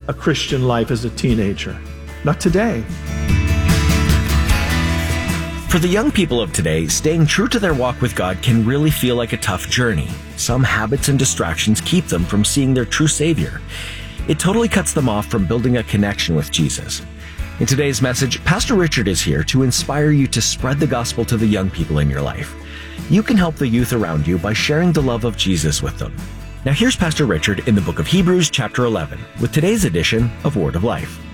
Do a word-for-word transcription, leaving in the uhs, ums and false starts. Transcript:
a Christian life as a teenager. Not today. For the young people of today, staying true to their walk with God can really feel like a tough journey. Some habits and distractions keep them from seeing their true Savior. It totally cuts them off from building a connection with Jesus. In today's message, Pastor Richard is here to inspire you to spread the gospel to the young people in your life. You can help the youth around you by sharing the love of Jesus with them. Now here's Pastor Richard in the book of Hebrews chapter eleven with today's edition of Word of Life.